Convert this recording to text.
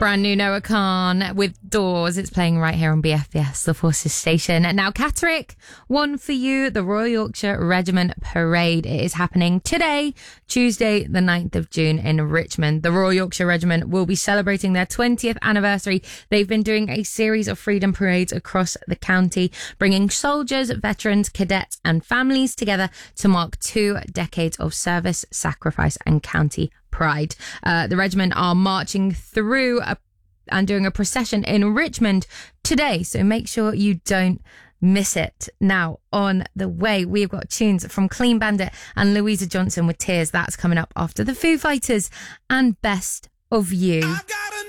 Brand new Noah Khan with Doors. It's playing right here on BFBS, the Forces station. Now, Catterick, one for you, the Royal Yorkshire Regiment Parade. It is happening today, Tuesday, the 9th of June in Richmond. The Royal Yorkshire Regiment will be celebrating their 20th anniversary. They've been doing a series of freedom parades across the county, bringing soldiers, veterans, cadets and families together to mark 2 decades of service, sacrifice and county pride. The regiment are marching through and doing a procession in Richmond today, so make sure you don't miss it. Now, on the way, we've got tunes from Clean Bandit and Louisa Johnson with Tears. That's coming up after the Foo Fighters and Best of You.